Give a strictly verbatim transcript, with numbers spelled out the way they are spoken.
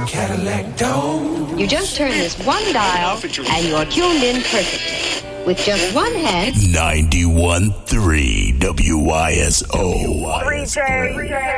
Cadillac Dome. You just turn this one dial and you're tuned in perfectly. With just one hand. ninety-one point three W I S O. three J.